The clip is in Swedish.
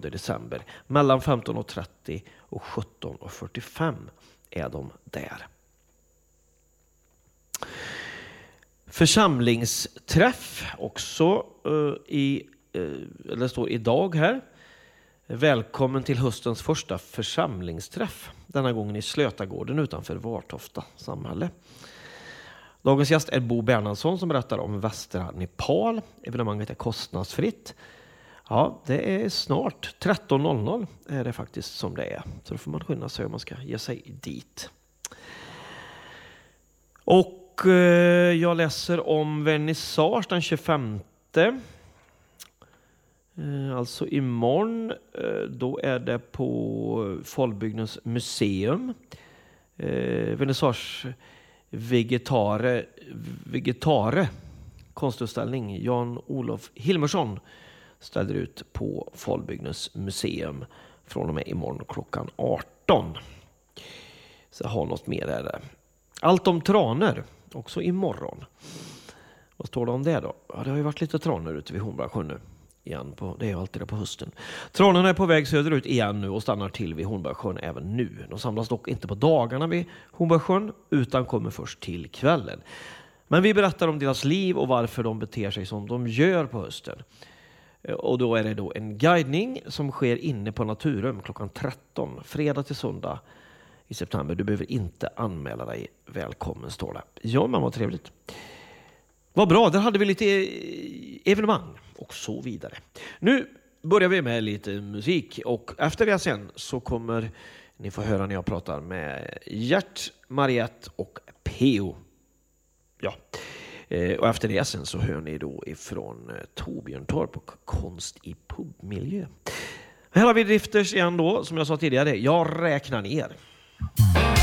december. Mellan 15.30 och 17.45 är de där. Församlingsträff också det står idag här. Välkommen till höstens första församlingsträff. Denna gången i Slötagården utanför Vartofta samhälle. Dagens gäst är Bo Bernhardsson som berättar om västra Nepal. Evenemanget är kostnadsfritt. Ja, det är snart 13.00 är det faktiskt som det är. Så då får man skynda sig om man ska ge sig dit. Och jag läser om vernissage den 25. Alltså imorgon. Då är det på Folkbygdens museum. Vernissage Vegetare konstutställning. Jan-Olof Hilmersson ställer ut på Folkbygdens museum från och med imorgon klockan 18. Så jag har något mer där. Allt om traner också imorgon. Vad står det om det då? Ja, det har ju varit lite traner ute vid Hornborgasjön nu. Igen det är ju alltid det på hösten. Tranorna är på väg söderut igen nu och stannar till vid Hornborgasjön även nu. De samlas dock inte på dagarna vid Hornborgasjön utan kommer först till kvällen. Men vi berättar om deras liv och varför de beter sig som de gör på hösten. Och då är det då en guidning som sker inne på Naturum klockan 13, fredag till söndag i september. Du behöver inte anmäla dig. Välkommen, står det. Ja, men vad trevligt. Vad bra, där hade vi lite evenemang och så vidare. Nu börjar vi med lite musik och efter det sen så kommer ni få höra när jag pratar med Gert, Mariette och Peo. Ja, och efter det sen så hör ni då ifrån Torbjörn Torp och konst i pubmiljö. Här har vi Drifters igen då, som jag sa tidigare. Jag räknar ner.